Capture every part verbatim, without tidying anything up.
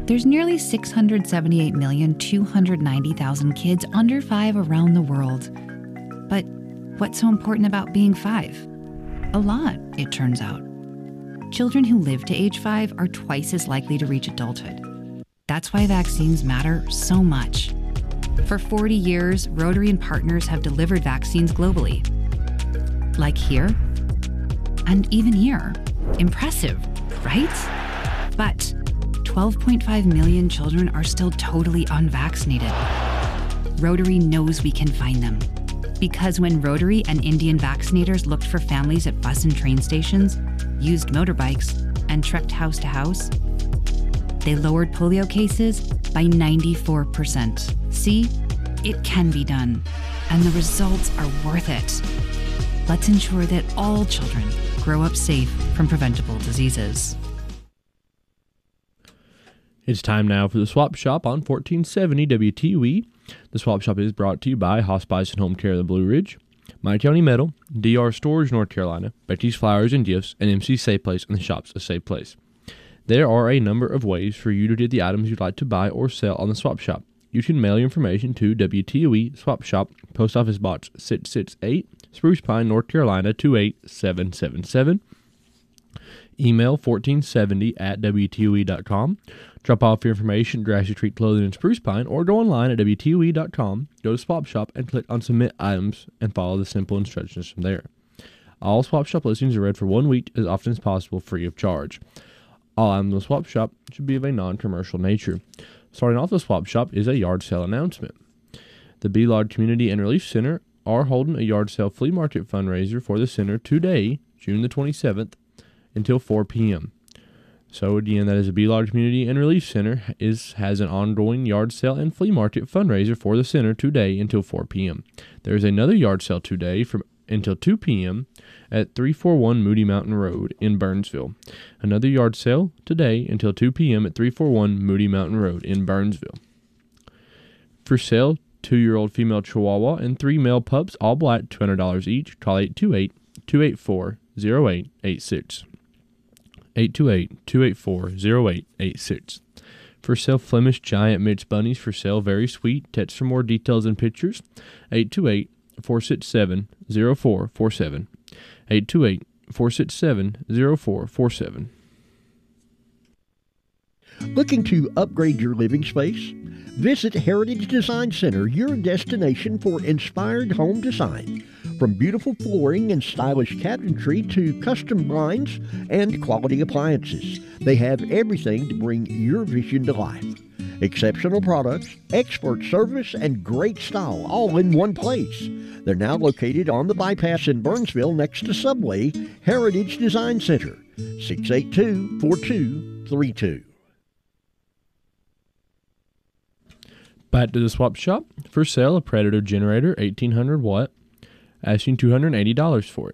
There's nearly six hundred seventy-eight million, two hundred ninety thousand kids under five around the world. But what's so important about being five? A lot, it turns out. Children who live to age five are twice as likely to reach adulthood. That's why vaccines matter so much. For forty years, Rotary and partners have delivered vaccines globally. Like here, and even here. Impressive, right? But twelve point five million children are still totally unvaccinated. Rotary knows we can find them. Because when Rotary and Indian vaccinators looked for families at bus and train stations, used motorbikes, and trekked house to house, they lowered polio cases by ninety-four percent. See, it can be done, and the results are worth it. Let's ensure that all children grow up safe from preventable diseases. It's time now for the Swap Shop on fourteen seventy W T U E. The Swap Shop is brought to you by Hospice and Home Care of the Blue Ridge, My County Metal, D R Storage North Carolina, Betty's Flowers and Gifts, and M C Safe Place, and the Shop's a Safe Place. There are a number of ways for you to get the items you'd like to buy or sell on the Swap Shop. You can mail your information to W T U E Swap Shop, Post Office Box six six eight, Spruce Pine, North Carolina two eight seven seven seven. Email fourteen seventy at W T U E dot com. Drop off your information at Grassy Creek Clothing in Spruce Pine, or go online at W T U E dot com, go to Swap Shop, and click on Submit Items, and follow the simple instructions from there. All Swap Shop listings are read for one week, as often as possible, free of charge. All items in the Swap Shop should be of a non-commercial nature. Starting off the Swap Shop is a yard sale announcement. The B-Log Community and Relief Center are holding a yard sale flea market fundraiser for the center today, June the twenty-seventh, until four p.m. So again, that is the B-Log Community and Relief Center is has an ongoing yard sale and flea market fundraiser for the center today until four p.m. There is another yard sale today from until two p.m. at three forty-one Moody Mountain Road in Burnsville. Another yard sale today until two p.m. at three forty-one Moody Mountain Road in Burnsville. For sale, two-year-old female Chihuahua and three male pups, all black, two hundred dollars each. Call eight two eight, two eight four, zero eight eight six. eight two eight, two eight four, zero eight eight six. For sale, Flemish Giant Mixed Bunnies for sale, very sweet. Text for more details and pictures. eight two eight, four six seven, zero four four seven. eight two eight, four six seven, zero four four seven. Looking to upgrade your living space? Visit Heritage Design Center, your destination for inspired home design. From beautiful flooring and stylish cabinetry to custom blinds and quality appliances, they have everything to bring your vision to life. Exceptional products, expert service, and great style all in one place. They're now located on the bypass in Burnsville next to Subway. Heritage Design Center, six eight two, four two three two. Back to the Swap Shop. For sale, a Predator generator, eighteen hundred watt, asking two hundred eighty dollars for it.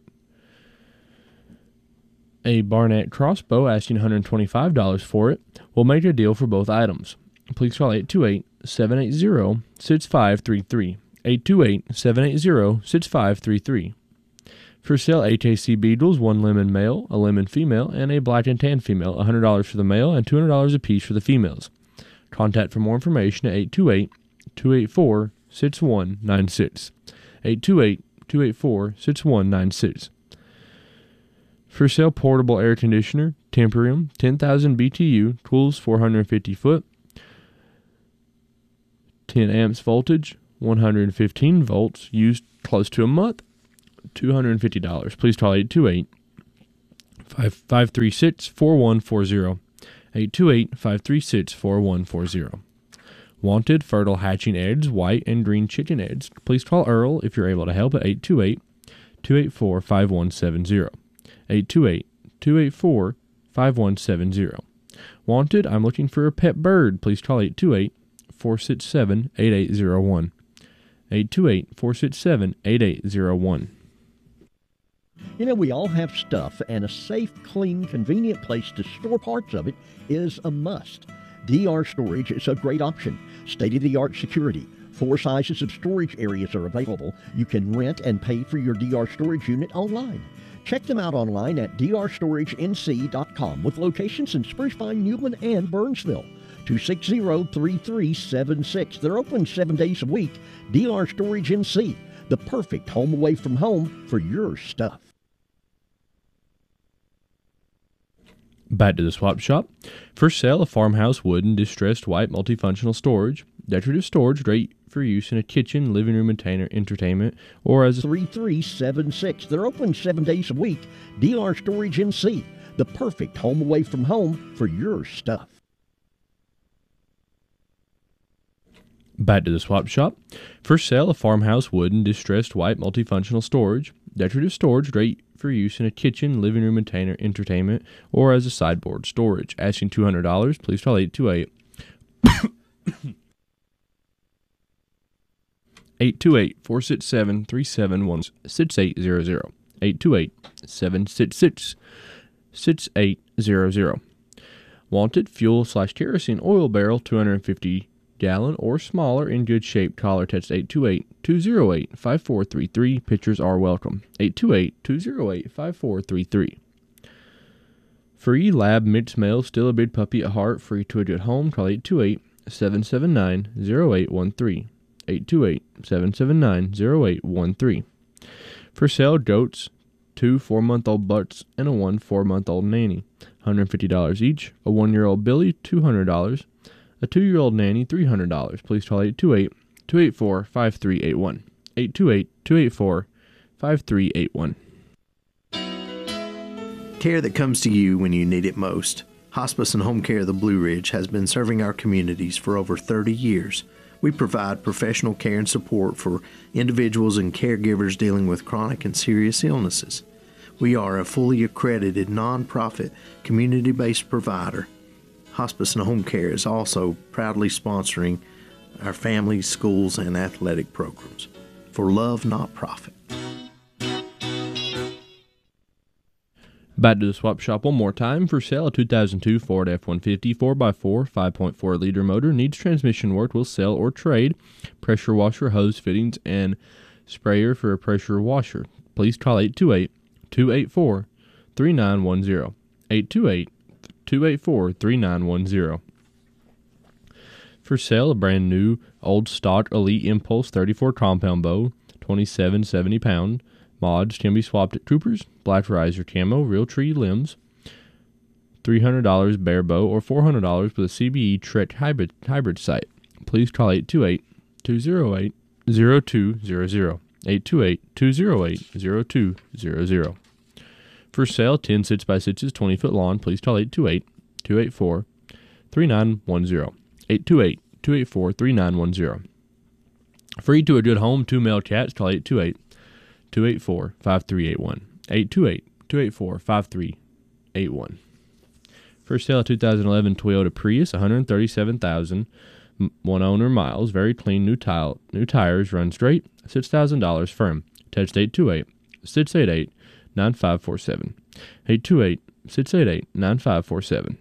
A Barnett crossbow, asking one hundred twenty-five dollars for it. We'll make a deal for both items. Please call eight two eight, seven eight zero, six five three three. eight two eight, seven eight zero, six five three three. For sale, A K C Beagles, one lemon male, a lemon female, and a black and tan female, one hundred dollars for the male and two hundred dollars apiece for the females. Contact for more information at eight two eight, two eight four, six one nine six. eight two eight, two eight four, six one nine six. For sale, portable air conditioner, Temporium, ten thousand B T U, tools four hundred fifty foot, ten amps voltage, one hundred fifteen volts, used close to a month, two hundred fifty dollars. Please call eight two eight, five three six, four one four zero. eight two eight, five three six, four one four zero. Wanted fertile hatching eggs, white and green chicken eggs. Please call Earl if you're able to help at eight two eight, two eight four, five one seven zero. eight two eight, two eight four, five one seven zero. Wanted, I'm looking for a pet bird. Please call eight two eight, four six seven, eight eight zero one. eight two eight, four six seven, eight eight zero one. You know, we all have stuff, and a safe, clean, convenient place to store parts of it is a must. D R Storage is a great option. State-of-the-art security. Four sizes of storage areas are available. You can rent and pay for your D R storage unit online. Check them out online at d r storage n c dot com with locations in Spruce Pine, Newland, and Burnsville. two six zero, three three seven six. They're open seven days a week. D R Storage N C, the perfect home away from home for your stuff. Back to the swap shop. For sale, a farmhouse wooden distressed white multifunctional storage. Decorative storage great for use in a kitchen, living room, entertainer, entertainment, or as a three three seven six. They're open seven days a week. D R Storage N C, the perfect home away from home for your stuff. Back to the swap shop. For sale, a farmhouse wooden distressed white multifunctional storage. Decorative storage great for use in a kitchen, living room, entertainer, entertainment, or as a sideboard storage. Asking two hundred dollars. Please call eight two eight eight two eight, four six seven, three seven one six eight zero zero. eight two eight, seven six six, six eight zero zero. Wanted fuel slash kerosene oil barrel, two hundred fifty gallon or smaller, in good shape. Caller text eight two eight, two zero eight, five four three three. Pictures are welcome. eight two eight, two zero eight, five four three three. Free lab mixed male, still a big puppy at heart, free to a good home. Call eight two eight, seven seven nine, zero eight one three. eight two eight, seven seven nine, zero eight one three. For sale, goats, two four-month-old butts, and a one four-month-old nanny. one hundred fifty dollars each. A one-year-old Billy, two hundred dollars. A two-year-old nanny, three hundred dollars. Please call eight two eight, two eight four, five three eight one. eight two eight, two eight four, five three eight one. Care that comes to you when you need it most. Hospice and Home Care of the Blue Ridge has been serving our communities for over thirty years. We provide professional care and support for individuals and caregivers dealing with chronic and serious illnesses. We are a fully accredited, nonprofit, community-based provider. Hospice and Home Care is also proudly sponsoring our families, schools, and athletic programs. For love, not profit. Back to the swap shop one more time. For sale, a two thousand two Ford F one fifty four by four five point four liter motor. Needs transmission work. Will sell or trade. Pressure washer, hose fittings, and sprayer for a pressure washer. Please call eight two eight, two eight four, three nine one zero. eight two eight, two eight four, three nine one zero. For sale, a brand new old stock Elite Impulse thirty-four compound bow, twenty-seven seventy pound. Mods can be swapped at Troopers, Black Riser Camo, Real Tree Limbs, three hundred dollars bare bow, or four hundred dollars with a C B E Trek hybrid, hybrid sight. Please call eight two eight, two zero eight, zero two zero zero. eight two eight, two zero eight, zero two zero zero. For sale, ten six by sixes, twenty foot lawn. Please call eight two eight, two eight four, three nine one zero. eight two eight, two eight four, three nine one zero. Free to a good home, two male cats. Call eight two eight, two eight four, five three eight one. eight two eight, two eight four, five three eight one. For sale, a two thousand eleven Toyota Prius, one hundred thirty-seven thousand one owner miles, very clean, new tile, new tires, run straight, six thousand dollars firm. Text eight two eight, six eight eight, nine five four seven. eight two eight, six eight eight, nine five four seven.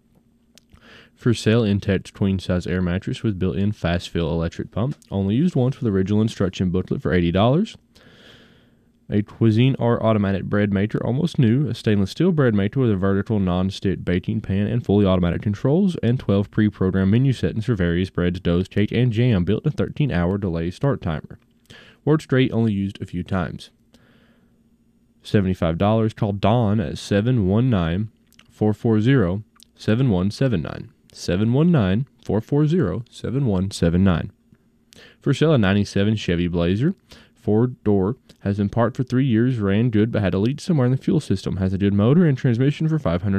For sale, Intex queen size air mattress with built-in fast fill electric pump. Only used once with original instruction booklet for eighty dollars. A Cuisinart automatic bread maker, almost new. A stainless steel bread maker with a vertical non-stick baking pan and fully automatic controls, and twelve pre-programmed menu settings for various breads, doughs, cake, and jam, built in a thirteen hour delay start timer. Works great, only used a few times. seventy-five dollars. Call Dawn at seven one nine, four four zero, seven one seven nine. seven one nine, four four zero, seven one seven nine. For sale, a ninety-seven Chevy Blazer. Four-door, has been parked for three years, ran good, but had a leak somewhere in the fuel system. Has a good motor and transmission for five hundred